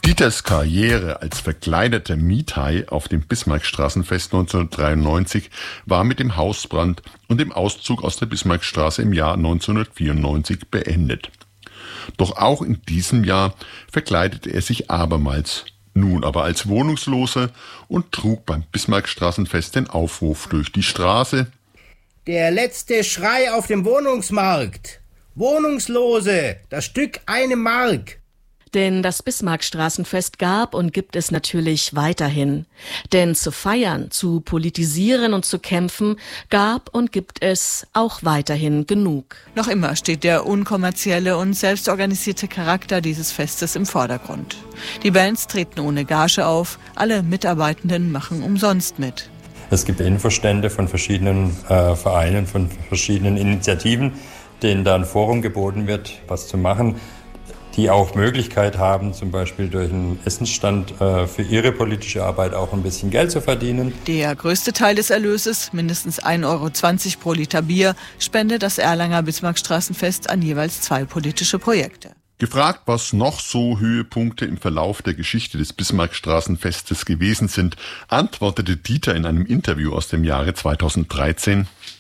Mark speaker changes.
Speaker 1: Dieters Karriere als verkleideter Miethai auf dem Bismarckstraßenfest 1993 war mit dem Hausbrand und dem Auszug aus der Bismarckstraße im Jahr 1994 beendet. Doch auch in diesem Jahr verkleidete er sich abermals, nun aber als Wohnungsloser, und trug beim Bismarckstraßenfest den Aufruf durch die Straße:
Speaker 2: Der letzte Schrei auf dem Wohnungsmarkt. Wohnungslose, das Stück 1 Mark.
Speaker 3: Denn das Bismarckstraßenfest gab und gibt es natürlich weiterhin. Denn zu feiern, zu politisieren und zu kämpfen gab und gibt es auch weiterhin genug.
Speaker 4: Noch immer steht der unkommerzielle und selbstorganisierte Charakter dieses Festes im Vordergrund. Die Bands treten ohne Gage auf, alle Mitarbeitenden machen umsonst mit.
Speaker 5: Es gibt Infostände von verschiedenen Vereinen, von verschiedenen Initiativen, denen da ein Forum geboten wird, was zu machen, die auch Möglichkeit haben, zum Beispiel durch einen Essensstand für ihre politische Arbeit auch ein bisschen Geld zu verdienen.
Speaker 4: Der größte Teil des Erlöses, mindestens 1,20 € pro Liter Bier, spendet das Erlanger Bismarckstraßenfest an jeweils 2 politische Projekte.
Speaker 1: Gefragt, was noch so Höhepunkte im Verlauf der Geschichte des Bismarckstraßenfestes gewesen sind, antwortete Dieter in einem Interview aus dem Jahre 2013: